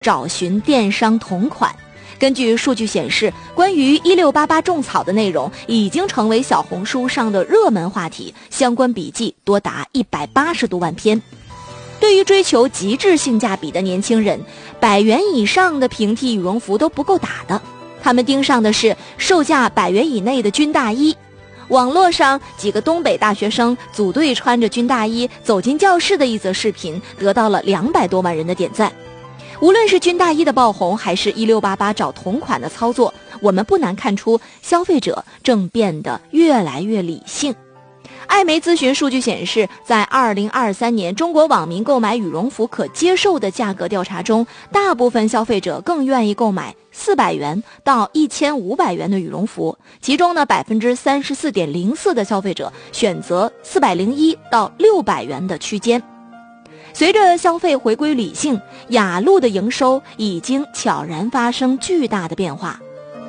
找寻电商同款。根据数据显示，关于1688种草的内容已经成为小红书上的热门话题，相关笔记多达180多万篇。对于追求极致性价比的年轻人，100元以上的平替羽绒服都不够打的，他们盯上的是售价100元以内的军大衣。网络上几个东北大学生组队穿着军大衣走进教室的一则视频，得到了200多万人的点赞。无论是军大衣的爆红，还是1688找同款的操作，我们不难看出消费者正变得越来越理性。艾媒咨询数据显示，在2023年中国网民购买羽绒服可接受的价格调查中，大部分消费者更愿意购买400元到1500元的羽绒服，其中呢 34.04% 的消费者选择401到600元的区间。随着消费回归理性，雅鹿的营收已经悄然发生巨大的变化。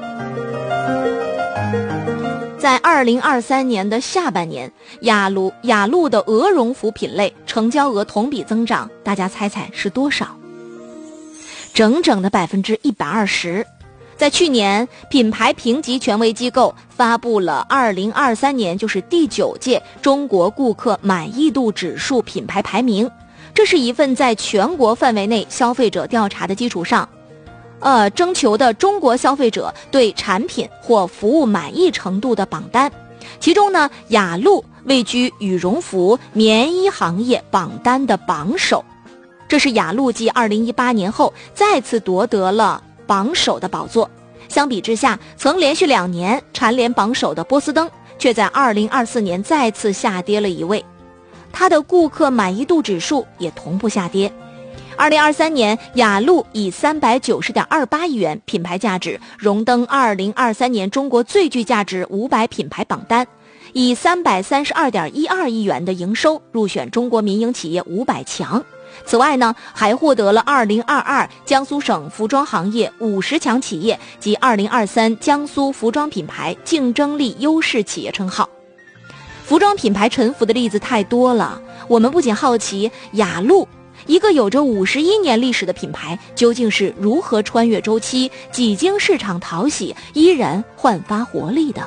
在2023年的下半年，雅鹿的鹅绒服品类成交额同比增长，大家猜猜是多少？整整的120%。在去年，品牌评级权威机构发布了2023年就是第9届中国顾客满意度指数品牌排名，这是一份在全国范围内消费者调查的基础上征求的中国消费者对产品或服务满意程度的榜单。其中呢，雅鹿位居羽绒服、棉衣行业榜单的榜首，这是雅鹿继2018年后再次夺得了榜首的宝座。相比之下，曾连续2年蝉联榜首的波司登却在2024年再次下跌了1位，它的顾客满意度指数也同步下跌。2023年，雅鹿以390.28亿元品牌价值荣登2023年中国最具价值500品牌榜单，以332.12亿元的营收入选中国民营企业500强。此外呢，还获得了2022江苏省服装行业50强企业及2023江苏服装品牌竞争力优势企业称号。服装品牌沉浮的例子太多了，我们不仅好奇雅鹿一个有着51年历史的品牌究竟是如何穿越周期，几经市场淘洗，依然焕发活力的。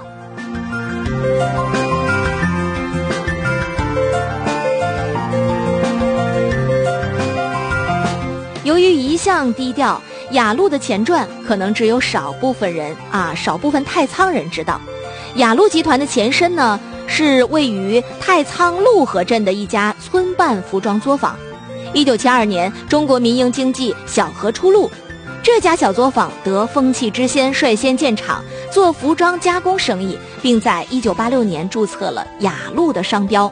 由于一向低调，雅鹿的前传可能只有少部分太仓人知道。雅鹿集团的前身呢，是位于太仓陆河镇的一家村办服装作坊。1972年，中国民营经济小河出路，这家小作坊得风气之先，率先建厂做服装加工生意，并在1986年注册了雅鹿的商标。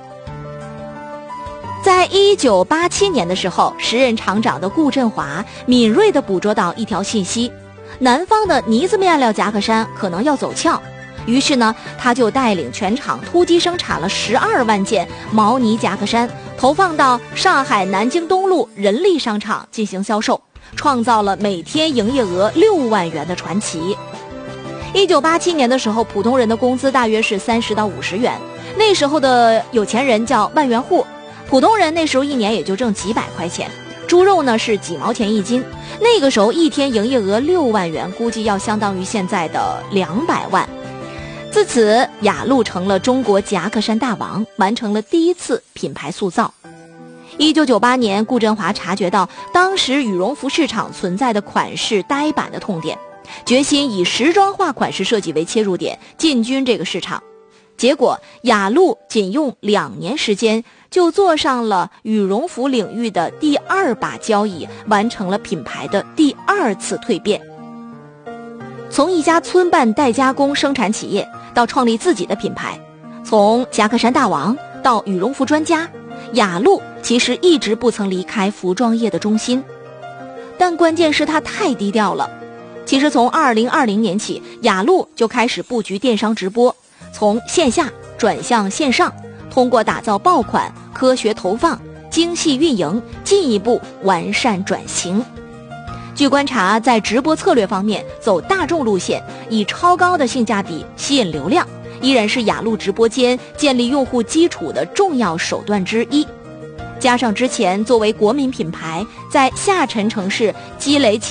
在1987年的时候，时任厂长的顾振华敏锐地捕捉到一条信息，南方的呢子面料夹克衫可能要走俏，于是呢，他就带领全厂突击生产了12万件毛呢夹克衫，投放到上海南京东路人力商场进行销售，创造了每天营业额6万元的传奇。1987年的时候，普通人的工资大约是30到50元，那时候的有钱人叫万元户，普通人那时候一年也就挣几百块钱，猪肉呢是几毛钱一斤，那个时候一天营业额6万元，估计要相当于现在的200万。自此，雅鹿成了中国夹克衫大王，完成了第一次品牌塑造。1998年，顾振华察觉到当时羽绒服市场存在的款式呆板的痛点，决心以时装化款式设计为切入点，进军这个市场。结果，雅鹿仅用2年时间就坐上了羽绒服领域的第2把交椅，完成了品牌的第2次蜕变。从一家村办代加工生产企业到创立自己的品牌，从夹克衫大王到羽绒服专家，雅鹿其实一直不曾离开服装业的中心。但关键是它太低调了。其实从2020年起，雅鹿就开始布局电商直播，从线下转向线上，通过打造爆款、科学投放、精细运营，进一步完善转型。据观察，在直播策略方面走大众路线，以超高的性价比吸引流量，依然是雅鹿直播间建立用户基础的重要手段之一。 加上之前作为国民品牌在下沉城市积累起